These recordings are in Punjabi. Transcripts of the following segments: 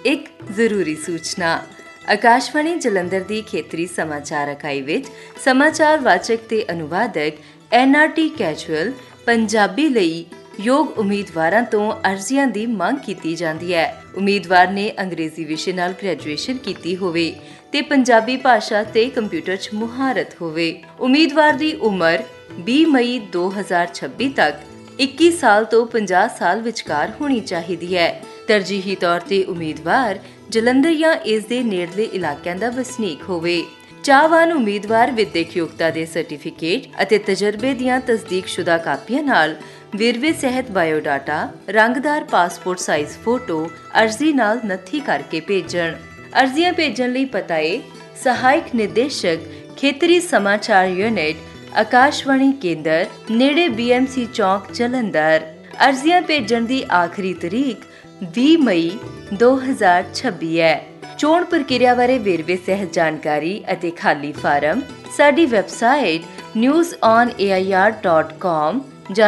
ਇੱਕ ਜ਼ਰੂਰੀ ਸੂਚਨਾ। ਆਕਾਸ਼ਵਾਣੀ ਜਲੰਧਰ ਦੀ ਖੇਤਰੀ ਸਮਾਚਾਰ ਇਕਾਈ ਵਿੱਚ ਸਮਾਚਾਰ ਵਾਚਕ ਤੇ ਅਨੁਵਾਦਕ NRT ਕੈਜੂਅਲ ਪੰਜਾਬੀ ਲਈ ਯੋਗ ਉਮੀਦਵਾਰਾਂ ਤੋਂ ਅਰਜ਼ੀਆਂ ਦੀ ਮੰਗ ਕੀਤੀ ਜਾਂਦੀ ਹੈ। ਉਮੀਦਵਾਰ ਨੇ ਅੰਗਰੇਜ਼ੀ ਵਿਸ਼ੇ ਨਾਲ ਗ੍ਰੈਜੂਏਸ਼ਨ ਕੀਤੀ ਹੋਵੇ ਤੇ ਪੰਜਾਬੀ ਭਾਸ਼ਾ ਤੇ ਕੰਪਿਊਟਰ 'ਚ ਮੁਹਾਰਤ ਹੋਵੇ। ਉਮੀਦਵਾਰ ਦੀ ਉਮਰ 20 ਮਈ 2026 ਤੱਕ 21 ਸਾਲ ਤੋਂ 50 ਸਾਲ ਵਿਚਕਾਰ ਹੋਣੀ ਚਾਹੀਦੀ ਹੈ। ਤਰਜੀਹੀ ਤੌਰ ਤੇ ਉਮੀਦਵਾਰ ਜਲੰਧਰ ਜਾਂ ਇਸ ਦੇ ਨੇੜਲੇ ਇਲਾਕਿਆਂ ਦਾ ਵਸਨੀਕ ਹੋਵੇ। ਚਾਹਵਾਨ ਉਮੀਦਵਾਰ ਵਿਦਿਅਕ ਯੋਗਤਾ ਦੇ ਸਰਟੀਫਿਕੇਟ ਅਤੇ ਤਜਰਬੇ ਦੀਆਂ ਤਸਦੀਕਸ਼ੁਦਾ ਕਾਪੀਆਂ ਨਾਲ ਵੇਰਵੇ ਸਹਿਤ ਬਾਇਓਡਾਟਾ, ਰੰਗਦਾਰ ਪਾਸਪੋਰਟ ਸਾਈਜ਼ ਫੋਟੋ ਅਰਜ਼ੀ ਨਾਲ ਨੱਥੀ ਕਰਕੇ ਭੇਜਣ। ਅਰਜ਼ੀਆਂ ਭੇਜਣ ਲਈ ਪਤਾ ਹੈ ਸਹਾਇਕ ਨਿਰਦੇਸ਼ਕ ਖੇਤਰੀ ਸਮਾਚਾਰ ਯੂਨਿਟ, ਆਕਾਸ਼ਵਾਣੀ ਕੇਂਦਰ, ਨੇੜੇ BMC ਚੌਕ, ਜਲੰਧਰ। ਅਰਜ਼ੀਆਂ ਭੇਜਣ ਦੀ ਆਖਰੀ ਤਰੀਕ 20 ਮਈ 2026 ਹੈ। ਚੋਣ ਪ੍ਰਕਿਰਿਆ ਬਾਰੇ ਵੇਰਵੇ ਸਹਿਤ ਜਾਣਕਾਰੀ ਅਤੇ ਖਾਲੀ ਫਾਰਮ ਸਾਡੀ ਵੈਬਸਾਈਟ newsonair.com ਜਾਂ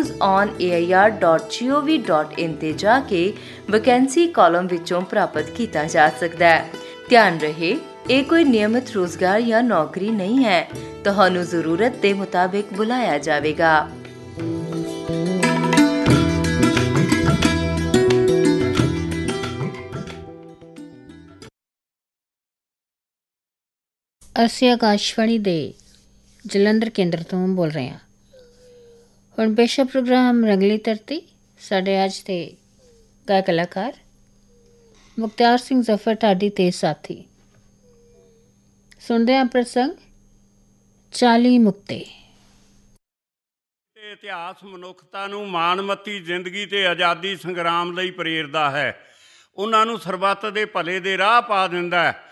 newsonair.gov.in ਤੇ ਜਾ ਕੇ ਵੈਕੈਂਸੀ ਕਾਲਮ ਵਿੱਚੋਂ ਪ੍ਰਾਪਤ ਕੀਤਾ ਜਾ ਸਕਦਾ ਹੈ। ਧਿਆਨ ਰਹੇ, ਇਹ ਕੋਈ ਨਿਯਮਿਤ ਰੋਜ਼ਗਾਰ ਜਾਂ ਨੌਕਰੀ ਨਹੀਂ ਹੈ। ਤੁਹਾਨੂੰ ਜ਼ਰੂਰਤ ਦੇ ਮੁਤਾਬਿਕ ਬੁਲਾਇਆ ਜਾਵੇਗਾ। ਅਸੀਂ ਆਕਾਸ਼ਵਾਣੀ ਦੇ ਜਲੰਧਰ ਕੇਂਦਰ ਤੋਂ ਬੋਲ ਰਹੇ ਹਾਂ। ਹੁਣ ਪੇਸ਼ਾ ਪ੍ਰੋਗਰਾਮ ਰੰਗਲੀ ਧਰਤੀ। ਸਾਡੇ ਅੱਜ ਦੇ ਗਾਇਕ ਕਲਾਕਾਰ ਮੁਖਤਿਆਰ ਸਿੰਘ ਜ਼ਫਰ ਢਾਡੀ ਤੇ ਸਾਥੀ। ਸੁਣਦੇ ਹਾਂ ਪ੍ਰਸੰਗ 40 ਮੁਕਤੇ। ਇਤਿਹਾਸ ਮਨੁੱਖਤਾ ਨੂੰ ਮਾਣਮੱਤੀ ਜ਼ਿੰਦਗੀ ਤੇ ਆਜ਼ਾਦੀ ਸੰਗਰਾਮ ਲਈ ਪ੍ਰੇਰਦਾ ਹੈ। ਉਹਨਾਂ ਨੂੰ ਸਰਬੱਤ ਦੇ ਭਲੇ ਦੇ ਰਾਹ ਪਾ ਦਿੰਦਾ ਹੈ।